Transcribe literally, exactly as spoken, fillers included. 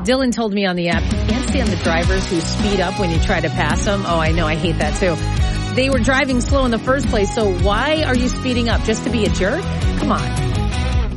Dylan told me on the app, you can't stand the drivers who speed up when you try to pass them. Oh, I know. I hate that too. They were driving slow in the first place, so why are you speeding up? Just to be a jerk? Come on.